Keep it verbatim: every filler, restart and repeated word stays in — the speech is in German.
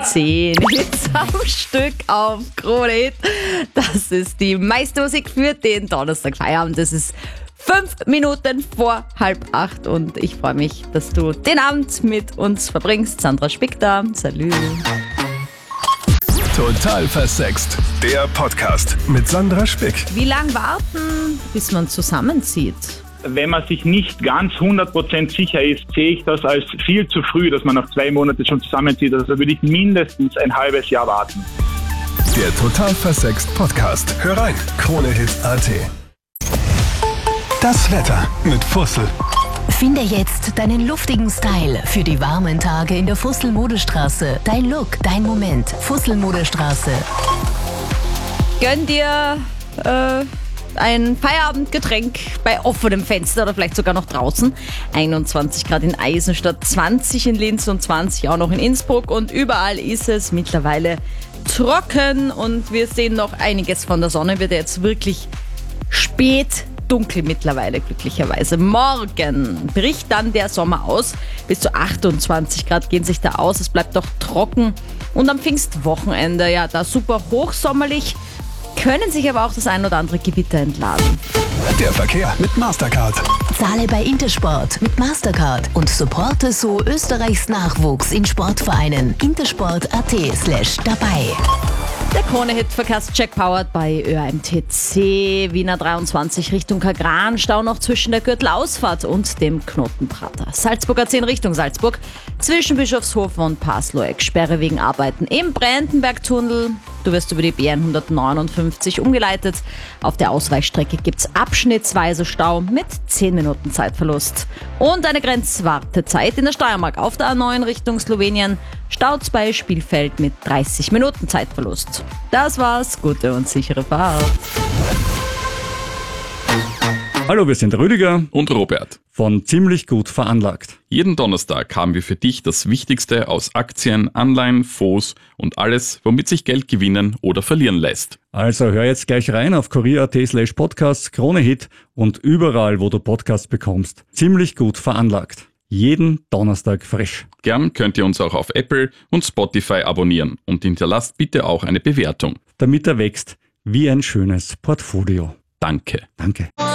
Zehn Hits am Stück auf Krone Hit. Das ist die meiste Musik für den Donnerstag Feierabend. Das ist fünf Minuten vor halb acht und ich freue mich, dass du den Abend mit uns verbringst. Sandra Spick da. Salü. Total versext. Der Podcast mit Sandra Spick. Wie lange warten, bis man zusammenzieht? Wenn man sich nicht ganz hundert Prozent sicher ist, sehe ich das als viel zu früh, dass man nach zwei Monaten schon zusammenzieht. Also würde ich mindestens ein halbes Jahr warten. Der Total versext Podcast. Hör rein, Kronehit Punkt at. Das Wetter mit Fussel. Finde jetzt deinen luftigen Style für die warmen Tage in der Fussel-Modestraße. Dein Look, dein Moment. Fussel-Modestraße. Gönn dir äh, ein Feierabendgetränk bei offenem Fenster oder vielleicht sogar noch draußen. einundzwanzig Grad in Eisenstadt, zwanzig in Linz und zwanzig auch noch in Innsbruck. Und überall ist es mittlerweile trocken und wir sehen noch einiges von der Sonne. Wird jetzt wirklich spät dunkel mittlerweile, glücklicherweise. Morgen bricht dann der Sommer aus. Bis zu achtundzwanzig Grad gehen sich da aus. Es bleibt doch trocken. Und am Pfingstwochenende, ja, da super hochsommerlich, können sich aber auch das ein oder andere Gewitter entladen. Der Verkehr mit Mastercard. Zahle bei Intersport mit Mastercard und supporte so Österreichs Nachwuchs in Sportvereinen. intersport.at slash dabei. Der Krone-Hit-Verkehrscheck powered bei Ö M T C. Wiener dreiundzwanzig Richtung Kagran. Stau noch zwischen der Gürtelausfahrt und dem Knotenprater. Salzburger zehn Richtung Salzburg. Zwischen Bischofshofen und Pasloeck. Sperre wegen Arbeiten im Brandenbergtunnel. Du wirst über die B hundertneunundfünfzig umgeleitet. Auf der Ausweichstrecke gibt's abschnittsweise Stau mit zehn Minuten Zeitverlust. Und eine Grenzwartezeit in der Steiermark auf der A neun Richtung Slowenien. Staut's bei Spielfeld mit dreißig Minuten Zeitverlust. Das war's. Gute und sichere Fahrt. Hallo, wir sind Rüdiger und Robert von Ziemlich gut veranlagt. Jeden Donnerstag haben wir für dich das Wichtigste aus Aktien, Anleihen, Fonds und alles, womit sich Geld gewinnen oder verlieren lässt. Also hör jetzt gleich rein auf kurier.at slash podcast, Kronehit und überall, wo du Podcasts bekommst. Ziemlich gut veranlagt. Jeden Donnerstag frisch. Gern könnt ihr uns auch auf Apple und Spotify abonnieren und hinterlasst bitte auch eine Bewertung. Damit er wächst wie ein schönes Portfolio. Danke. Danke.